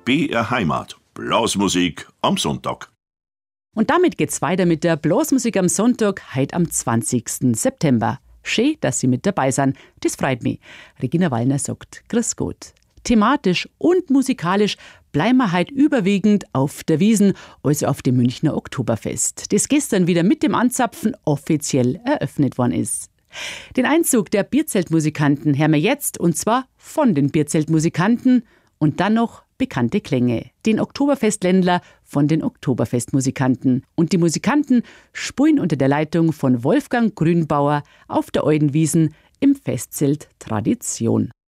BR Heimat. Blasmusik am Sonntag. Und damit geht's weiter mit der Blasmusik am Sonntag, heute am 20. September. Schön, dass Sie mit dabei sind. Das freut mich. Regina Wallner sagt Grüß Gott. Thematisch und musikalisch bleiben wir heute überwiegend auf der Wiesn, also auf dem Münchner Oktoberfest, das gestern wieder mit dem Anzapfen offiziell eröffnet worden ist. Den Einzug der Bierzeltmusikanten hören wir jetzt, und zwar von den Bierzeltmusikanten, und dann noch bekannte Klänge, den Oktoberfestländler von den Oktoberfestmusikanten. Und die Musikanten spielen unter der Leitung von Wolfgang Grünbauer auf der Alten Wiesn im Festzelt Tradition.